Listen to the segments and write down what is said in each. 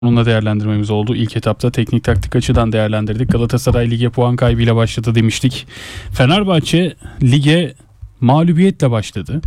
Onunla değerlendirmemiz oldu. İlk etapta teknik taktik açıdan değerlendirdik. Galatasaray lige puan kaybıyla başladı demiştik. Fenerbahçe lige mağlubiyetle başladı.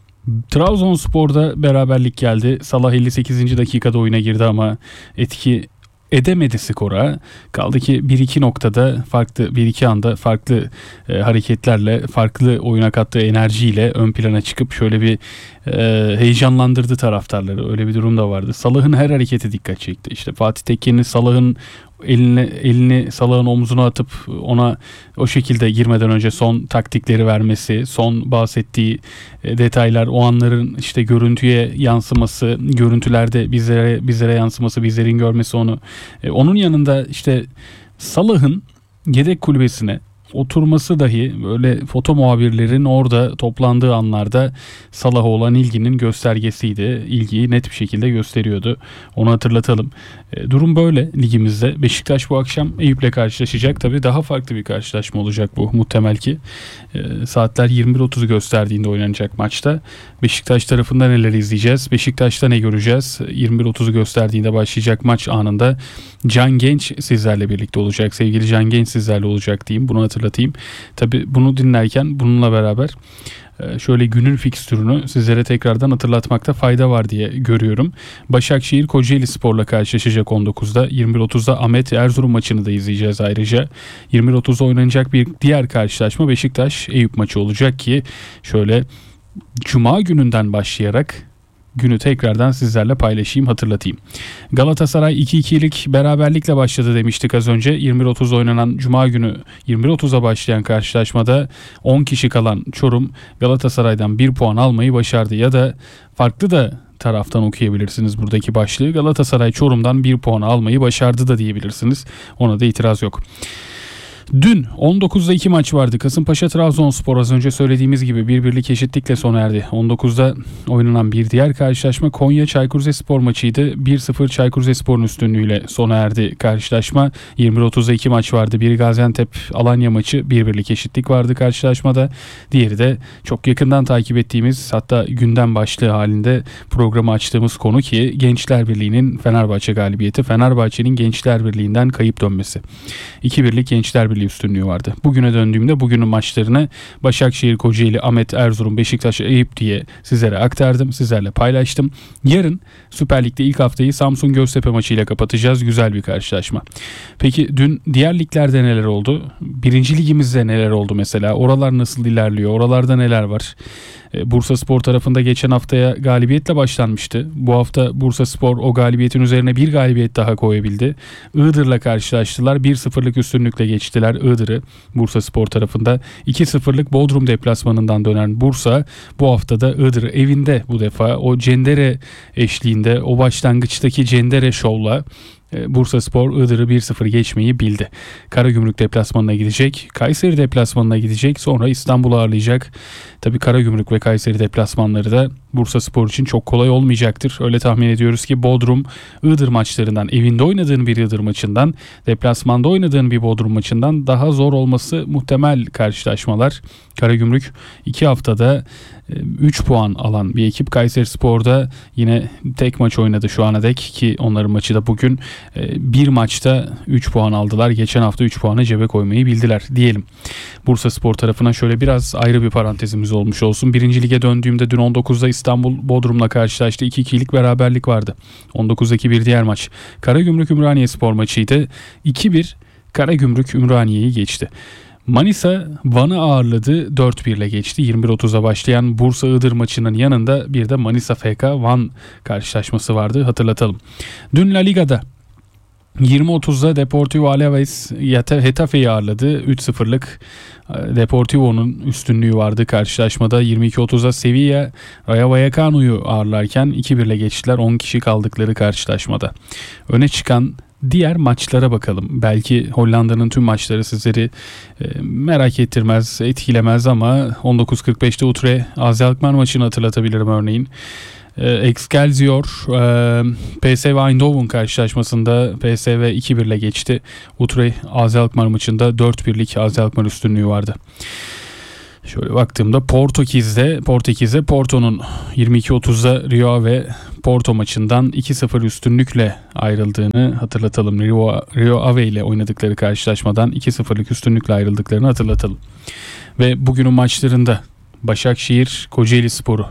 Trabzonspor'da beraberlik geldi. Salah 58. dakikada oyuna girdi ama etki edemedi skora. Kaldı ki 1-2 noktada farklı 1-2 anda farklı hareketlerle, farklı oyuna kattığı enerjiyle ön plana çıkıp şöyle bir heyecanlandırdı taraftarları. Öyle bir durum da vardı. Salah'ın her hareketi dikkat çekti. İşte Fatih Tekke'nin Salah'ın elini Salah'ın omzuna atıp ona o şekilde girmeden önce son taktikleri vermesi, son bahsettiği detaylar, o anların işte görüntüye yansıması, görüntülerde bizlere yansıması, bizlerin görmesi onu. Onun yanında işte Salah'ın yedek kulübesine oturması dahi böyle foto muhabirlerin orada toplandığı anlarda Salah'a olan ilginin göstergesiydi. İlgiyi net bir şekilde gösteriyordu. Onu hatırlatalım. Durum böyle ligimizde. Beşiktaş bu akşam Eyüp'le karşılaşacak. Tabii daha farklı bir karşılaşma olacak bu muhtemel ki. Saatler 21.30'u gösterdiğinde oynanacak maçta. Beşiktaş tarafında neler izleyeceğiz? Beşiktaş'ta ne göreceğiz? 21.30'u gösterdiğinde başlayacak maç anında Can Genç sizlerle birlikte olacak. Sevgili Can Genç sizlerle olacak diyeyim. Bunu hatırlatayım. Tabii bunu dinlerken bununla beraber şöyle günün fikstürünü sizlere tekrardan hatırlatmakta fayda var diye görüyorum. Başakşehir Kocaeli Spor'la karşılaşacak 19'da. 21.30'da Ahmet Erzurum maçını da izleyeceğiz ayrıca. 21.30'da oynanacak bir diğer karşılaşma Beşiktaş Eyüp maçı olacak ki şöyle Cuma gününden başlayarak günü tekrardan sizlerle paylaşayım, hatırlatayım. Galatasaray 2-2'lik beraberlikle başladı demiştik az önce. 21.30'da oynanan Cuma günü 21.30'a başlayan karşılaşmada 10 kişi kalan Çorum Galatasaray'dan 1 puan almayı başardı. Ya da farklı da taraftan okuyabilirsiniz buradaki başlığı. Galatasaray Çorum'dan 1 puan almayı başardı da diyebilirsiniz. Ona da itiraz yok. Dün 19'da 2 maç vardı. Kasımpaşa Trabzonspor az önce söylediğimiz gibi 1-1'lik eşitlikle sona erdi. 19'da oynanan bir diğer karşılaşma Konya Çaykur Rizespor maçıydı. 1-0 Çaykur Rizespor'un üstünlüğüyle sona erdi karşılaşma. 21.30'da 2 maç vardı. Biri Gaziantep Alanya maçı, 1-1'lik eşitlik vardı karşılaşmada. Diğeri de çok yakından takip ettiğimiz, hatta gündem başlığı halinde programı açtığımız konu ki Gençler Birliği'nin Fenerbahçe galibiyeti. Fenerbahçe'nin Gençler Birliği'nden kayıp dönmesi. 2-1'lik Gençler Birliği üstünlüğü vardı. Bugüne döndüğümde bugünün maçlarını Başakşehir, Kocaeli, Ahmet Erzurum, Beşiktaş, Eyüp diye sizlere aktardım. Sizlerle paylaştım. Yarın Süper Lig'de ilk haftayı Samsun Göztepe maçıyla kapatacağız. Güzel bir karşılaşma. Peki dün diğer liglerde neler oldu? Birinci ligimizde neler oldu mesela? Oralar nasıl ilerliyor? Oralarda neler var? Bursaspor tarafında geçen haftaya galibiyetle başlanmıştı. Bu hafta Bursaspor o galibiyetin üzerine bir galibiyet daha koyabildi. Iğdır'la karşılaştılar. 1-0'lık üstünlükle geçtiler Iğdır'ı Bursaspor tarafında. 2-0'lık Bodrum deplasmanından dönen Bursa bu haftada Iğdır'ı evinde bu defa o Cendere eşliğinde, o başlangıçtaki Cendere şovla Bursaspor Iğdır'ı 1-0 geçmeyi bildi. Karagümrük deplasmanına gidecek. Kayseri deplasmanına gidecek. Sonra İstanbul'u ağırlayacak. Tabii Karagümrük ve Kayseri deplasmanları da Bursaspor için çok kolay olmayacaktır. Öyle tahmin ediyoruz ki Bodrum Iğdır maçlarından, evinde oynadığın bir Iğdır maçından, deplasmanda oynadığın bir Bodrum maçından daha zor olması muhtemel karşılaşmalar. Karagümrük 2 haftada 3 puan alan bir ekip. Kayserispor'da yine tek maç oynadı şu ana dek ki onların maçı da bugün. Bir maçta 3 puan aldılar. Geçen hafta 3 puanı cebe koymayı bildiler diyelim. Bursaspor tarafına şöyle biraz ayrı bir parantezimiz olmuş olsun. Birinci lige döndüğümde dün 19'da İstanbul Bodrum'la karşılaştı. 2-2'lik beraberlik vardı. 19'daki bir diğer maç Karagümrük Ümraniyespor maçıydı. 2-1 Karagümrük Ümraniye'yi geçti. Manisa Van'ı ağırladı, 4-1 ile geçti. 21.30'a başlayan Bursa Iğdır maçının yanında bir de Manisa FK Van karşılaşması vardı, hatırlatalım. Dün La Liga'da 20.30'da Deportivo Alaves Getafe'yi ağırladı. 3-0'lık Deportivo'nun üstünlüğü vardı karşılaşmada. 22.30'da Sevilla Rayo Vallecano'yu ağırlarken 2-1 ile geçtiler 10 kişi kaldıkları karşılaşmada. Öne çıkan diğer maçlara bakalım. Belki Hollanda'nın tüm maçları sizleri merak ettirmez, etkilemez ama 19.45'te Utrecht AZ Alkmaar maçını hatırlatabilirim örneğin. Excelsior PSV Eindhoven karşılaşmasında PSV 2-1 ile geçti. Utrecht AZ Alkmaar maçında 4-1'lik AZ Alkmaar üstünlüğü vardı. Şöyle baktığımda Portekiz'de Porto'nun 22.30'da Rio Ave Porto maçından 2-0 üstünlükle ayrıldığını hatırlatalım. Rio Ave ile oynadıkları karşılaşmadan 2-0'lık üstünlükle ayrıldıklarını hatırlatalım. Ve bugünün maçlarında Başakşehir Kocaelispor'u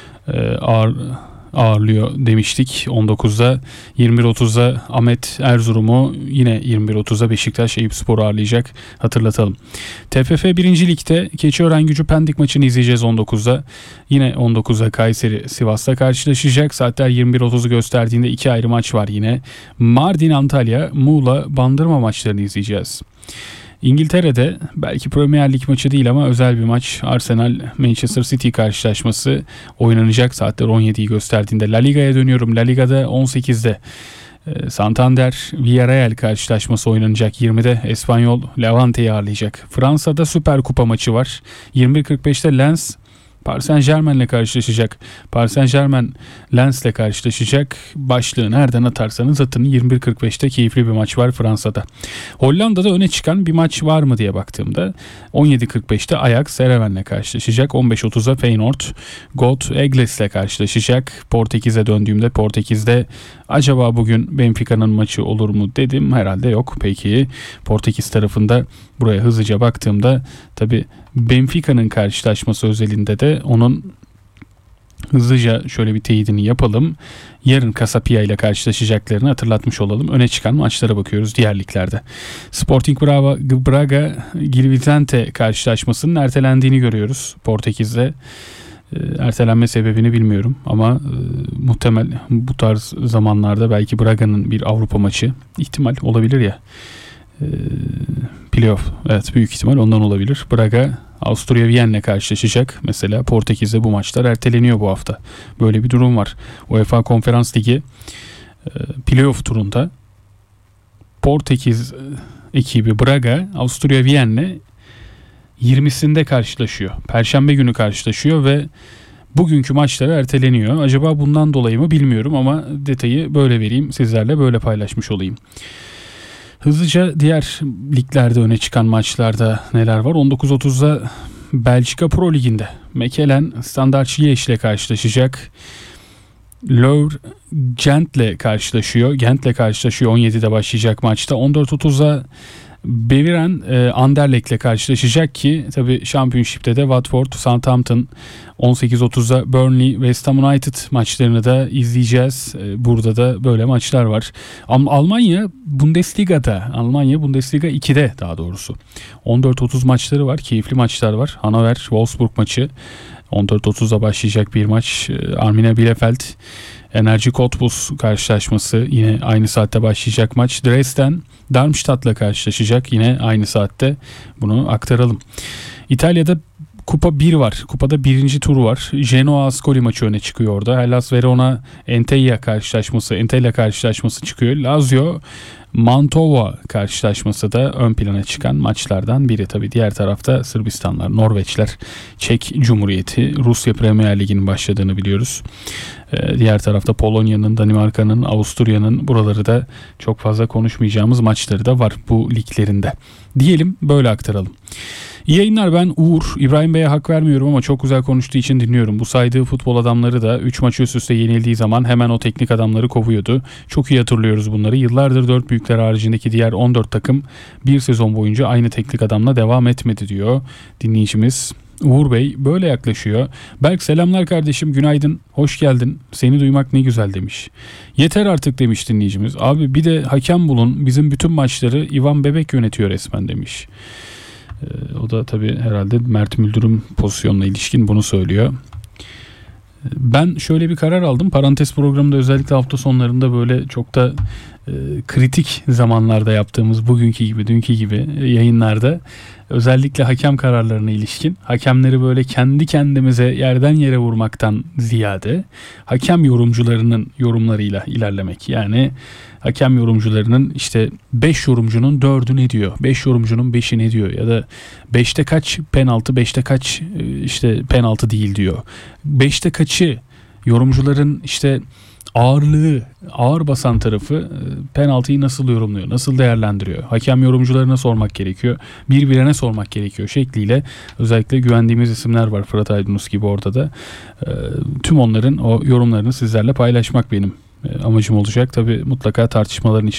ağırlıyor demiştik 19'da. 21.30'da Ahmet Erzurum'u, yine 21.30'da Beşiktaş Eyüpspor'u ağırlayacak, hatırlatalım. TFF 1. Lig'de Keçiören-Gücü Pendik maçını izleyeceğiz 19'da. Yine 19'da Kayseri Sivas'ta karşılaşacak. Saatler 21.30'u gösterdiğinde iki ayrı maç var yine. Mardin-Antalya, Muğla-Bandırma maçlarını izleyeceğiz. İngiltere'de belki Premier Lig maçı değil ama özel bir maç, Arsenal Manchester City karşılaşması oynanacak. Saatler 17'yi gösterdiğinde La Liga'ya dönüyorum. La Liga'da 18'de Santander Villarreal karşılaşması oynanacak. 20'de Espanyol Levante'yi ağırlayacak. Fransa'da Süper Kupa maçı var. 21.45'te Lens Paris Saint-Germain'le karşılaşacak. Paris Saint-Germain Lens'le karşılaşacak. Başlığı nereden atarsanız atın. 21.45'te keyifli bir maç var Fransa'da. Hollanda'da öne çıkan bir maç var mı diye baktığımda 17.45'te Ajax Ereven'le karşılaşacak. 15.30'da Feyenoord Got Egles'le karşılaşacak. Portekiz'e döndüğümde Portekiz'de acaba bugün Benfica'nın maçı olur mu dedim. Herhalde yok. Peki Portekiz tarafında buraya hızlıca baktığımda tabii Benfica'nın karşılaşması özelinde de onun hızlıca şöyle bir teyidini yapalım. Yarın Casapia ile karşılaşacaklarını hatırlatmış olalım. Öne çıkan maçlara bakıyoruz diğer liglerde. Sporting Braga Gil-Vicente karşılaşmasının ertelendiğini görüyoruz Portekiz'de. Ertelenme sebebini bilmiyorum ama muhtemel bu tarz zamanlarda belki Braga'nın bir Avrupa maçı ihtimal olabilir ya. Playoff, evet, büyük ihtimal ondan olabilir. Braga Avusturya Viyen'le karşılaşacak. Mesela Portekiz'de bu maçlar erteleniyor bu hafta. Böyle bir durum var. UEFA Konferans Ligi playoff turunda Portekiz ekibi Braga Avusturya Viyen'le 20'sinde karşılaşıyor. Perşembe günü karşılaşıyor ve bugünkü maçları erteleniyor. Acaba bundan dolayı mı bilmiyorum ama detayı böyle vereyim, sizlerle böyle paylaşmış olayım. Hızlıca diğer liglerde öne çıkan maçlarda neler var? 19.30'da Belçika Pro Ligi'nde Mechelen Standard Liège ile karşılaşacak. Louvre Gent'le karşılaşıyor. 17'de başlayacak maçta. 14.30'da Beveren Anderlecht'le karşılaşacak ki tabii Championship'te de Watford, Southampton, 18.30'da Burnley, West Ham United maçlarını da izleyeceğiz. Burada da böyle maçlar var. Almanya Bundesliga 2'de daha doğrusu. 14.30 maçları var. Keyifli maçlar var. Hannover Wolfsburg maçı. 14.30'da başlayacak bir maç. Arminia Bielefeld Enerji Cottbus karşılaşması yine aynı saatte başlayacak maç. Dresden Darmstadt'la karşılaşacak yine aynı saatte, bunu aktaralım. İtalya'da Kupa 1 var. Kupada birinci tur var. Genoa Ascoli maçı öne çıkıyor orada. Hellas Verona Entella karşılaşması çıkıyor. Lazio Mantova karşılaşması da ön plana çıkan maçlardan biri. Tabii diğer tarafta Sırbistanlar, Norveçler, Çek Cumhuriyeti, Rusya Premier Ligi'nin başladığını biliyoruz. Diğer tarafta Polonya'nın, Danimarka'nın, Avusturya'nın, buraları da çok fazla konuşmayacağımız maçları da var bu liglerinde. Diyelim, böyle aktaralım. İyi yayınlar, ben Uğur. İbrahim Bey'e hak vermiyorum ama çok güzel konuştuğu için dinliyorum. Bu saydığı futbol adamları da 3 maç üst üste yenildiği zaman hemen o teknik adamları kovuyordu. Çok iyi hatırlıyoruz bunları. Yıllardır 4 büyükler haricindeki diğer 14 takım bir sezon boyunca aynı teknik adamla devam etmedi diyor dinleyicimiz. Uğur Bey böyle yaklaşıyor. Berk selamlar kardeşim, günaydın, hoş geldin, seni duymak ne güzel demiş. Yeter artık demiş dinleyicimiz. Abi bir de hakem bulun, bizim bütün maçları Ivan Bebek yönetiyor resmen demiş. O da tabii herhalde Mert Müldürüm pozisyonuna ilişkin bunu söylüyor. Ben şöyle bir karar aldım. Parantez programında özellikle hafta sonlarında böyle çok da kritik zamanlarda yaptığımız bugünkü gibi, dünkü gibi yayınlarda özellikle hakem kararlarına ilişkin hakemleri böyle kendi kendimize yerden yere vurmaktan ziyade hakem yorumcularının yorumlarıyla ilerlemek. Yani hakem yorumcularının işte 5 yorumcunun 4'ü ne diyor? 5 yorumcunun 5'i ne diyor? Ya da 5'te kaç penaltı, 5'te kaç işte penaltı değil diyor. 5'te kaçı yorumcuların işte ağır basan tarafı penaltıyı nasıl yorumluyor, nasıl değerlendiriyor, hakem yorumcularına sormak gerekiyor, birbirine sormak gerekiyor şekliyle özellikle güvendiğimiz isimler var, Fırat Aydınus gibi orada da. Tüm onların o yorumlarını sizlerle paylaşmak benim amacım olacak. Tabii mutlaka tartışmaların